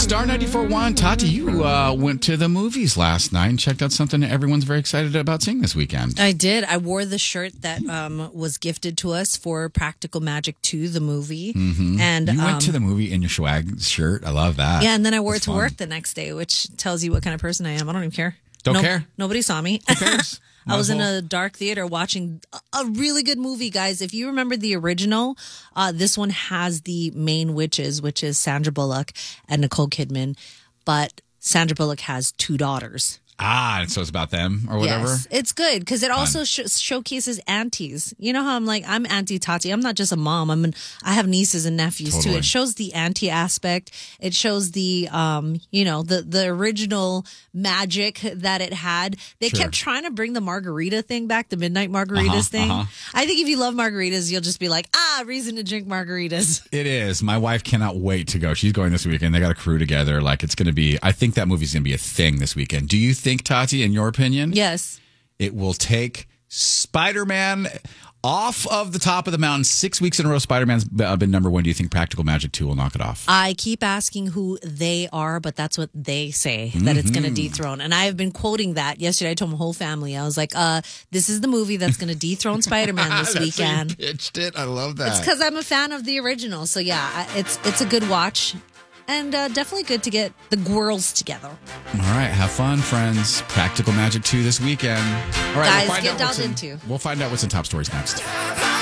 Star 94.1. Tati, you went to the movies last night and checked out something that everyone's very excited about seeing this weekend. I did. I wore the shirt that was gifted to us for Practical Magic 2, the movie. Mm-hmm. And you went to the movie in your swag shirt. I love that. Yeah, and then I wore That's it to fun. work the next day, which tells you what kind of person I am. I don't even care. Don't care? Nobody saw me. Who cares? I was in a dark theater watching a really good movie, guys. If you remember the original, this one has the main witches, which is Sandra Bullock and Nicole Kidman. But Sandra Bullock has 2 daughters. Ah, so it's about them or whatever? Yes, it's good because it also showcases aunties. You know how I'm Auntie Tati. I'm not just a mom. I have nieces and nephews too. Totally. It shows the auntie aspect. It shows the the original magic that it had. They Sure. kept trying to bring the margarita thing back, the midnight margaritas thing. I think if you love margaritas, you'll just be like, reason to drink margaritas. It is. My wife cannot wait to go. She's going this weekend. They got a crew together. Like, it's going to be, I think that movie's going to be a thing this weekend. Do you think, Tati, in your opinion? Yes. It will take Spider-Man off of the top of the mountain. 6 weeks in a row, Spider-Man's been number one. Do you think Practical Magic 2 will knock it off? I keep asking who they are, but that's what they say, that it's going to dethrone. And I've been quoting that. Yesterday, I told my whole family, I was like, this is the movie that's going to dethrone Spider-Man this weekend. You pitched it. I love that. It's because I'm a fan of the original. So, yeah, it's a good watch. And definitely good to get the girls together. All right. Have fun, friends. Practical Magic 2 this weekend. All right. Guys, get dialed into. We'll find out what's in top stories next.